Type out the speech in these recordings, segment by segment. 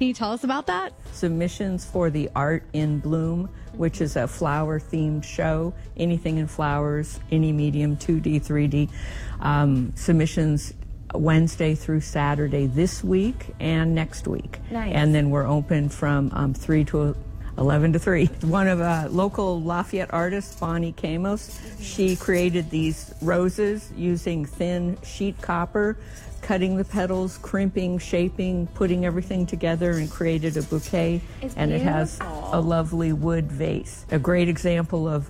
Can you tell us about that? Submissions for the Art in Bloom, which is a flower-themed show. Anything in flowers, any medium, 2D, 3D. Submissions Wednesday through Saturday this week and next week. Nice. And then we're open from 3 to 11 to 3. One of local Lafayette artists, Bonnie Camos, she created these roses using thin sheet copper, cutting the petals, crimping, shaping, putting everything together, and created a bouquet. And it has a lovely wood vase. A great example of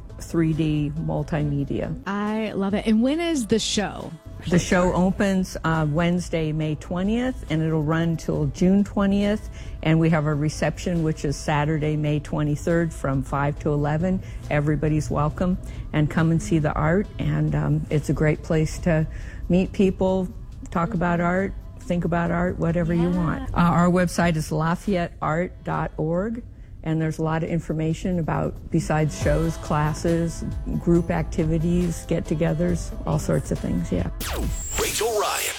3D multimedia. I love it. And when is the show? The show opens Wednesday, May 20th, and it'll run till June 20th. And we have a reception, which is Saturday, May 23rd from 5 to 11. Everybody's welcome, and come and see the art. And it's a great place to meet people, talk about art, think about art, whatever you want. Our website is LafayetteArt.org. And there's a lot of information about, besides shows, classes, group activities, get-togethers, all sorts of things, yeah. Rachel Ryan,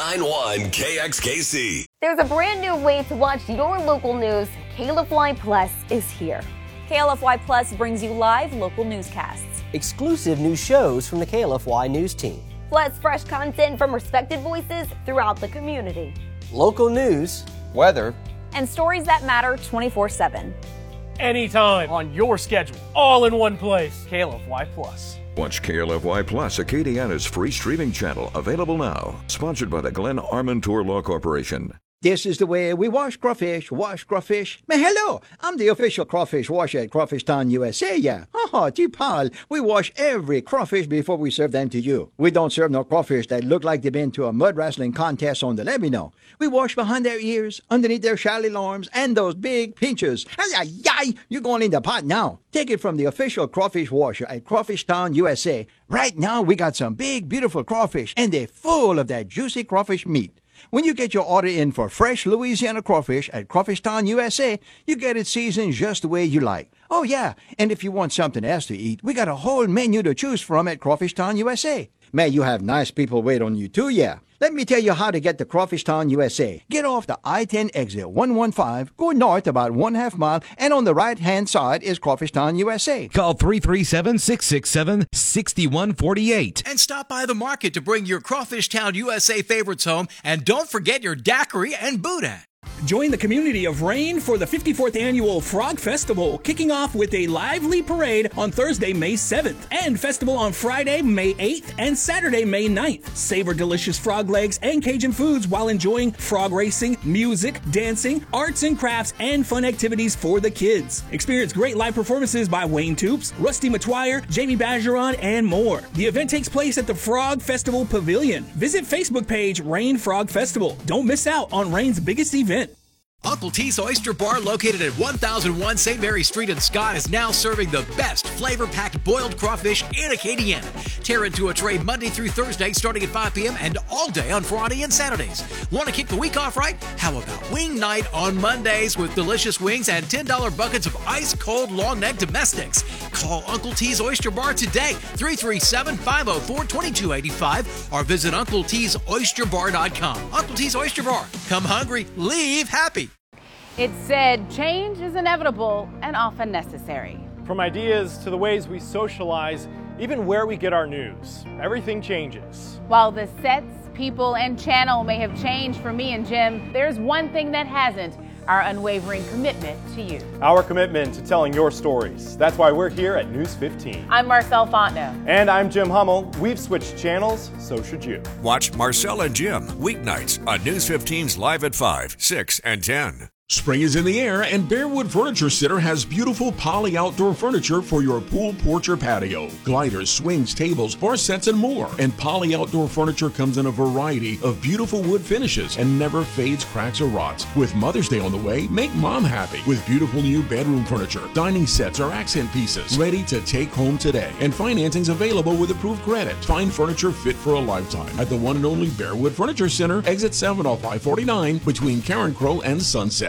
99.1 KXKC. There's a brand new way to watch your local news. KLFY Plus is here. KLFY Plus brings you live local newscasts, exclusive new shows from the KLFY news team, plus fresh content from respected voices throughout the community. Local news, weather, and stories that matter 24/7. Anytime, on your schedule, all in one place. KLFY Plus. Watch KLFY Plus, Acadiana's free streaming channel, available now. Sponsored by the Glenn Armentour Law Corporation. This is the way we wash crawfish. Man, hello, I'm the official crawfish washer at Crawfish Town, USA, yeah. Tipal, we wash every crawfish before we serve them to you. We don't serve no crawfish that look like they've been to a mud wrestling contest on the levee, no. We wash behind their ears, underneath their shallow arms, and those big pinchers. You're going in the pot now. Take it from the official crawfish washer at Crawfish Town, USA. Right now, we got some big, beautiful crawfish, and they're full of that juicy crawfish meat. When you get your order in for fresh Louisiana crawfish at Crawfish Town, USA, you get it seasoned just the way you like. Oh, yeah, and if you want something else to eat, we got a whole menu to choose from at Crawfish Town, USA. Man, you have nice people wait on you, too, yeah. Let me tell you how to get to Crawfish Town, USA. Get off the I-10 exit 115, go north about 1/2 mile, and on the right-hand side is Crawfish Town, USA. Call 337-667-6148. And stop by the market to bring your Crawfish Town, USA favorites home. And don't forget your daiquiri and boudin. Join the community of Rain for the 54th Annual Frog Festival, kicking off with a lively parade on Thursday, May 7th, and festival on Friday, May 8th, and Saturday, May 9th. Savor delicious frog legs and Cajun foods while enjoying frog racing, music, dancing, arts and crafts, and fun activities for the kids. Experience great live performances by Wayne Toops, Rusty Matuire, Jamie Bajeron, and more. The event takes place at the Frog Festival Pavilion. Visit Facebook page Rain Frog Festival. Don't miss out on Rain's biggest event. Uncle T's Oyster Bar, located at 1001 St. Mary Street in Scott, is now serving the best flavor-packed boiled crawfish in Acadiana. Tear into a tray Monday through Thursday starting at 5 p.m. and all day on Friday and Saturdays. Want to kick the week off right? How about wing night on Mondays with delicious wings and $10 buckets of ice-cold long-neck domestics? Call Uncle T's Oyster Bar today, 337-504-2285, or visit UncleT'sOysterBar.com. Uncle T's Oyster Bar. Come hungry, leave happy. It said change is inevitable and often necessary. From ideas to the ways we socialize, even where we get our news, everything changes. While the sets, people, and channel may have changed for me and Jim, there's one thing that hasn't: our unwavering commitment to you. Our commitment to telling your stories. That's why we're here at News 15. I'm Marcel Fontenot. And I'm Jim Hummel. We've switched channels, so should you. Watch Marcel and Jim weeknights on News 15's Live at 5, 6, and 10. Spring is in the air, and Bearwood Furniture Center has beautiful poly outdoor furniture for your pool, porch, or patio. Gliders, swings, tables, bar sets, and more. And poly outdoor furniture comes in a variety of beautiful wood finishes and never fades, cracks, or rots. With Mother's Day on the way, make mom happy with beautiful new bedroom furniture, dining sets, or accent pieces ready to take home today. And financing's available with approved credit. Find furniture fit for a lifetime at the one and only Bearwood Furniture Center, exit 7 off I-49 between Karen Crow and Sunset.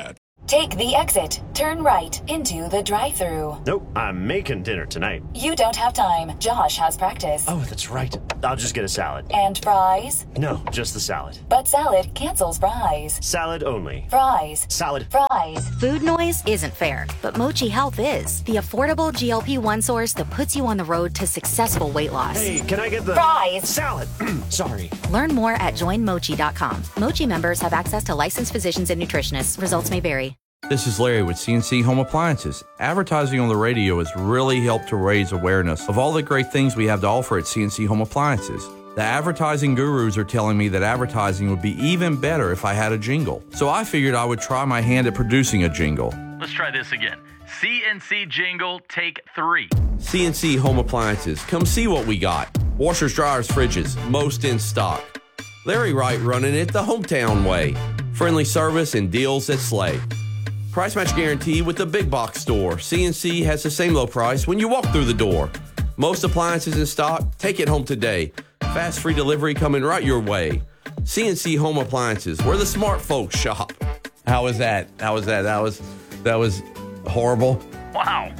Take the exit. Turn right into the drive-thru. Nope, I'm making dinner tonight. You don't have time. Josh has practice. Oh, that's right. I'll just get a salad. And fries? No, just the salad. But salad cancels fries. Salad only. Fries. Salad. Fries. Food noise isn't fair, but Mochi Health is. The affordable GLP-1 source that puts you on the road to successful weight loss. Hey, can I get the fries? Salad. Sorry. Learn more at joinmochi.com. Mochi members have access to licensed physicians and nutritionists. Results may vary. This is Larry with CNC Home Appliances. Advertising on the radio has really helped to raise awareness of all the great things we have to offer at CNC Home Appliances. The advertising gurus are telling me that advertising would be even better if I had a jingle. So I figured I would try my hand at producing a jingle. Let's try this again. CNC jingle, take 3. CNC Home Appliances. Come see what we got. Washers, dryers, fridges, most in stock. Larry Wright running it the hometown way. Friendly service and deals that slay. Price match guarantee with the big box store. CNC has the same low price when you walk through the door. Most appliances in stock. Take it home today. Fast free delivery coming right your way. CNC Home Appliances, where the smart folks shop. How was that? That was horrible. Wow.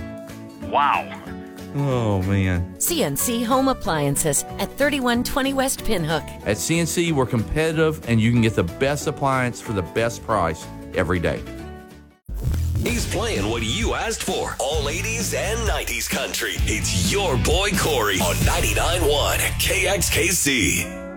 Oh, man. CNC Home Appliances at 3120 West Pinhook. At CNC, we're competitive, and you can get the best appliance for the best price every day. He's playing what you asked for. All 80s and 90s country. It's your boy Corey on 99.1 KXKC.